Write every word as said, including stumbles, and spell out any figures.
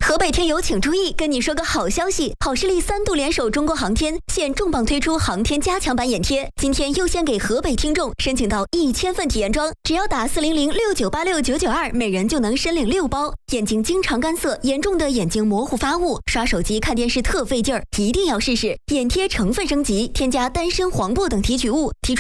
河北听友请注意，跟你说个好消息，好视力三度联手中国航天，现重磅推出航天加强版眼贴。今天优先给河北听众申请到一千份体验装，只要打四零零六九八六九九二，每人就能申领六包。眼睛经常干涩，严重的眼睛模糊发雾，刷手机看电视特费劲儿，一定要试试眼贴成分升级，添加丹参、黄柏等提取物，提纯。